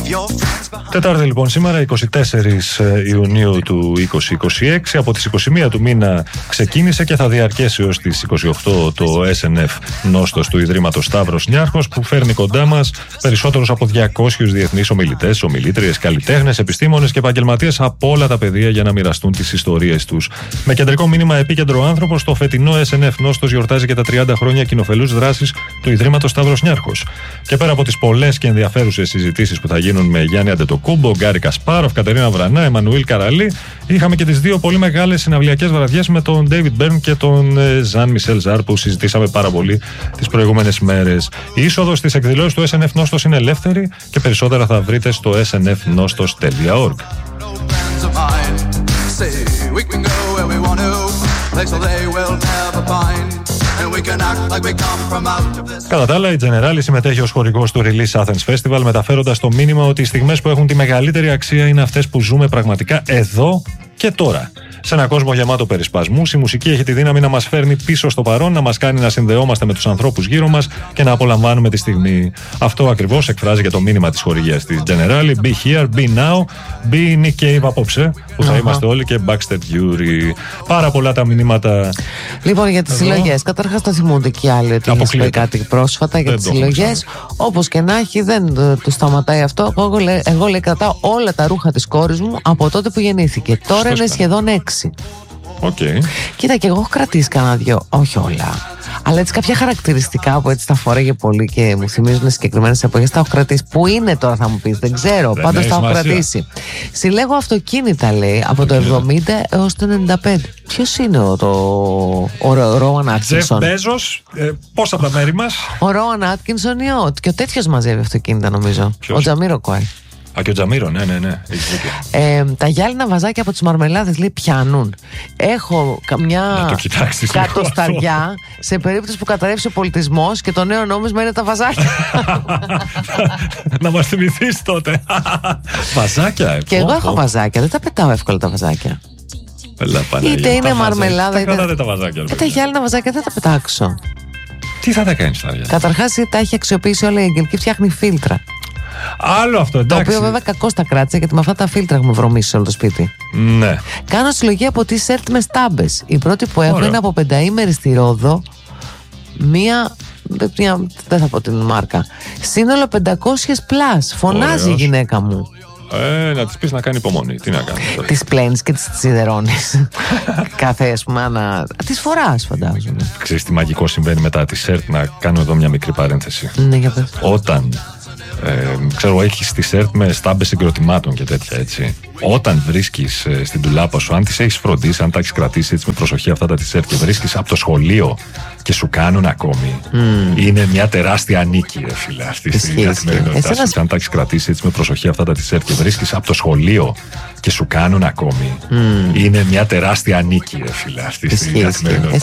Τετάρτη λοιπόν σήμερα, 24 Ιουνίου του 2026. Από τις 21 του μήνα ξεκίνησε και θα διαρκέσει ως τις 28 το SNF Νόστος του Ιδρύματος Σταύρος Νιάρχος, που φέρνει κοντά μας περισσότερους από 200 διεθνείς ομιλητές, ομιλήτριες, καλλιτέχνες, επιστήμονες και επαγγελματίες από όλα τα πεδία για να μοιραστούν τις ιστορίες τους. Με κεντρικό μήνυμα επίκεντρο άνθρωπος, το φετινό SNF Νόστος γιορτάζει και τα 30 χρόνια κοινοφελούς δράσης του Ιδρύματος Σταύρος Νιάρχος. Και πέρα από τις πολλές και ενδιαφέρουσες συζητήσεις που θα γίνουν με Γιάννη Αντετοκούμπο, Γκάρι Κασπάροφ, Κατερίνα Βρανά, Εμμανουήλ Καραλή, είχαμε και τις δύο πολύ μεγάλες συναυλιακές βραδιές με τον David Byrne και τον Ζαν Μισελ Ζαρ που συζητήσαμε πάρα πολύ τις προηγούμενες μέρες. Η είσοδος στις εκδηλώσεις του SNF Νόστος είναι ελεύθερη και περισσότερα θα βρείτε στο snfnostos.org. Κατά τα άλλα, η Generali συμμετέχει ως χορηγός του Release Athens Festival, μεταφέροντας το μήνυμα ότι οι στιγμές που έχουν τη μεγαλύτερη αξία είναι αυτές που ζούμε πραγματικά εδώ και τώρα. Σε έναν κόσμο γεμάτο περισπασμούς, η μουσική έχει τη δύναμη να μας φέρνει πίσω στο παρόν, να μας κάνει να συνδεόμαστε με τους ανθρώπους γύρω μας και να απολαμβάνουμε τη στιγμή. Αυτό ακριβώς εκφράζει και το μήνυμα της χορηγίας της Generali. Be here, be now, be Nick Cave απόψε, που θα είμαστε όλοι, και Baxter Dury. Πάρα πολλά τα μηνύματα. Λοιπόν, για τις συλλογές. Καταρχάς το θυμούνται και οι άλλοι ότι είχες πει κάτι πρόσφατα για τις συλλογές. Όπως και να έχει, δεν του σταματάει αυτό. Εγώ λέει κρατάω όλα τα ρούχα της κόρης μου από τότε που γεννήθηκε. Τώρα είναι σχεδόν 6. Okay. Κοίτα, και εγώ έχω κρατήσει κανένα δυο, όχι όλα, αλλά έτσι κάποια χαρακτηριστικά που έτσι τα φοράγε πολύ και μου θυμίζουν συγκεκριμένες εποχές, τα έχω κρατήσει. Πού είναι τώρα, θα μου πεις, δεν ξέρω. Πάντως τα έχω κρατήσει. Συλλέγω αυτοκίνητα, λέει, από το 70 έως το 95. Ποιος είναι ο Ρόαν Άτκινσον? Τζεφ Μπέζος, πώς από τα μέρη μας. Ο Ρόαν Άτκινσον και ο τέτοιος μαζεύει αυτοκίνητα, νομίζω. Ποιος? Ο Τζαμίροκοάι. Α, και ο Τζαμίρο, ναι. Τα γυάλινα βαζάκια από τις μαρμελάδες, λέει, πιάνουν. Έχω καμιά κατοσταριά σε περίπτωση που καταρρεύσει ο πολιτισμός και το νέο νόμισμα είναι τα βαζάκια. Να μας θυμηθείς τότε. Βαζάκια. Και εγώ έχω βαζάκια, δεν τα πετάω εύκολα τα βαζάκια. Είτε είναι μαρμελάδα είτε. Τα γυάλινα βαζάκια δεν τα πετάξω. Τι θα τα κάνεις τα γυάλινα? Καταρχάς τα έχει αξιοποιήσει όλα η Αγγελική, φτιάχνει φίλτρα. Άλλο αυτό, εντάξει. Το οποίο βέβαια κακώς τα κράτησε, γιατί με αυτά τα φίλτρα έχουμε βρωμίσει όλο το σπίτι. Ναι. Κάνω συλλογή από τις σερτ με στάμπες. Η πρώτη που έχω είναι από 5ημερη στη Ρόδο. Μία, δεν θα πω την μάρκα. Σύνολο 500 πλάς. Φωνάζει η γυναίκα μου. Να της πεις να κάνει υπομονή. Τι να κάνει τώρα? Τις πλένεις και τις σιδερώνεις. Κάθε, ας πούμε, τις φοράς, φαντάζομαι. Ξέρεις τι μαγικό συμβαίνει μετά τη σερτ? Να κάνω εδώ μια μικρή παρένθεση. Ναι, για πες. Όταν ξέρω, έχεις τη σερτ με στάμπες συγκροτημάτων και τέτοια, έτσι. Όταν βρίσκεις στην τουλάπα σου, αν τις έχεις φροντίσει, αν τα έχεις κρατήσει έτσι με προσοχή αυτά τα t-shirt και βρίσκεις από το σχολείο και σου κάνουν ακόμη, είναι μια τεράστια νίκη, ρε φίλε, αυτή στην καθημερινότητά σου. Αν τα έχεις κρατήσει έτσι με προσοχή αυτά τα t-shirt και βρίσκεις από το σχολείο και σου κάνουν ακόμη, είναι μια τεράστια νίκη, ρε φίλε, αυτή στην καθημερινότητά